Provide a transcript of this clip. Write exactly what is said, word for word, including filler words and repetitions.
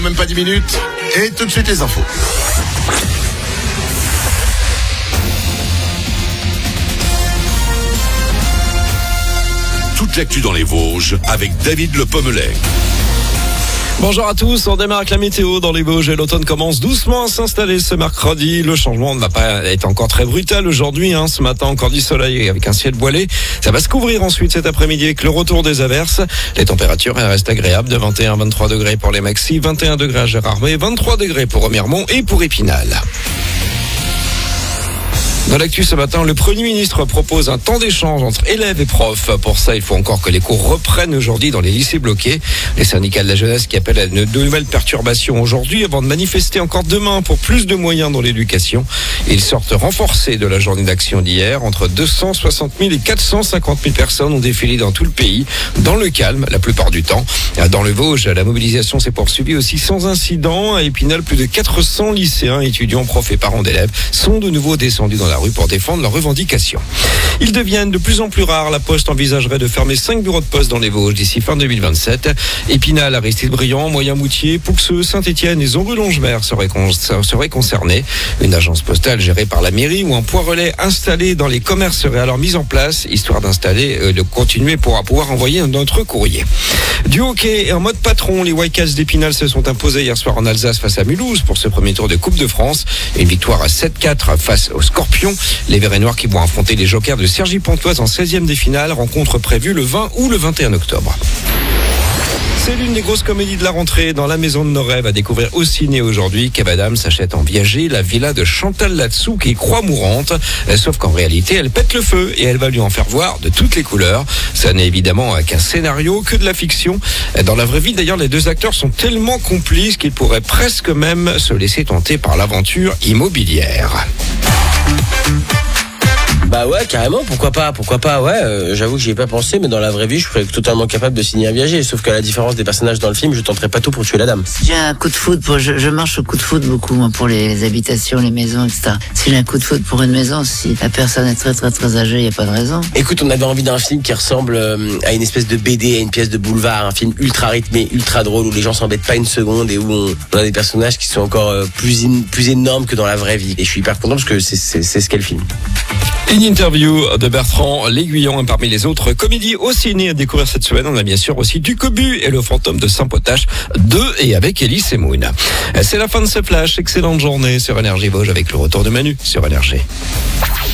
Même pas dix minutes. Et tout de suite les infos. Toute l'actu dans les Vosges avec David Le Pommelet. Bonjour à tous, on démarre avec la météo dans les Vosges et l'automne commence doucement à s'installer ce mercredi. Le changement ne va pas être encore très brutal aujourd'hui. Hein. Ce matin, encore du soleil avec un ciel voilé. Ça va se couvrir ensuite cet après-midi avec le retour des averses. Les températures elles restent agréables de vingt et un à vingt-trois degrés pour les maxis, vingt et un degrés à Gérardmer, vingt-trois degrés pour Remiremont et pour Épinal. Dans l'actu ce matin, le Premier ministre propose un temps d'échange entre élèves et profs. Pour ça, il faut encore que les cours reprennent aujourd'hui dans les lycées bloqués. Les syndicats de la jeunesse qui appellent à de nouvelles perturbations aujourd'hui avant de manifester encore demain pour plus de moyens dans l'éducation. Ils sortent renforcés de la journée d'action d'hier. Entre deux cent soixante mille et quatre cent cinquante mille personnes ont défilé dans tout le pays, dans le calme la plupart du temps. Dans le Vosges, la mobilisation s'est poursuivie aussi sans incident. À Épinal, plus de quatre cents lycéens, étudiants, profs et parents d'élèves sont de nouveau descendus dans la rue pour défendre leurs revendications. Ils deviennent de plus en plus rares. La Poste envisagerait de fermer cinq bureaux de poste dans les Vosges d'ici fin deux mille vingt-sept. Épinal, Aristide-Briand, Moyen-Moutier, Pouxeux, Saint-Étienne et Zonru-Longemer seraient, con- seraient concernés. Une agence postale gérée par la mairie ou un point relais installé dans les commerces serait alors mis en place, histoire d'installer, euh, de continuer pour pouvoir envoyer notre courrier. Du hockey et en mode patron, les Wildcats d'Épinal se sont imposés hier soir en Alsace face à Mulhouse pour ce premier tour de Coupe de France. Une victoire à sept quatre face aux Scorpions. Les Verts et Noirs qui vont affronter les Jokers de Cergy-Pontoise en seizième des finales. Rencontre prévue le vingt ou le vingt et un octobre. C'est l'une des grosses comédies de la rentrée dans la maison de nos rêves à découvrir au ciné aujourd'hui. Kev Adams s'achète en viager la villa de Chantal Latsou qui croit mourante. Sauf qu'en réalité, elle pète le feu et elle va lui en faire voir de toutes les couleurs. Ça n'est évidemment qu'un scénario, que de la fiction. Dans la vraie vie, d'ailleurs, les deux acteurs sont tellement complices qu'ils pourraient presque même se laisser tenter par l'aventure immobilière. Bah ouais, carrément, pourquoi pas, pourquoi pas, ouais, euh, j'avoue que j'y ai pas pensé, mais dans la vraie vie, je serais totalement capable de signer un viager, sauf qu'à la différence des personnages dans le film, je tenterai pas tout pour tuer la dame. Si j'ai un coup de foudre, pour, je, je marche au coup de foudre beaucoup, moi, pour les, les habitations, les maisons, et cetera. Si j'ai un coup de foudre pour une maison, si la personne est très très très âgée, il n'y a pas de raison. Écoute, on avait envie d'un film qui ressemble euh, à une espèce de B D, à une pièce de boulevard, un film ultra rythmé, ultra drôle, où les gens s'embêtent pas une seconde et où on, on a des personnages qui sont encore euh, plus, in, plus énormes que dans la vraie vie. Et je suis hyper content parce que c'est, c'est, c'est ce qu'est le film. Une interview de Bertrand L'Aiguillon parmi les autres comédies au ciné à découvrir cette semaine. On a bien sûr aussi Du Cobu et Le Fantôme de Saint-Potache deux et avec Elie Semoun. C'est la fin de ce flash. Excellente journée sur Énergie Vosges avec le retour de Manu sur Énergie.